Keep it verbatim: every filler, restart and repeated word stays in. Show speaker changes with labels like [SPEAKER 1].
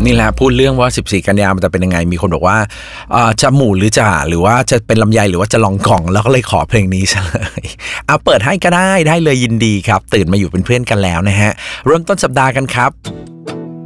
[SPEAKER 1] นี่แหละพูดเรื่องว่าสิบสี่กันยามันจะเป็นยังไงมีคนบอกว่าจะหมู่หรือจะหรือว่าจะเป็นลำไยหรือว่าจะลองกล่องแล้วก็เลยขอเพลงนี้ซะเลยเอาเปิดให้ก็ได้ได้เลยยินดีครับตื่นมาอยู่เป็นเพื่อนกันแล้วนะฮะเริ่มต้นสัปดาห์กันครับ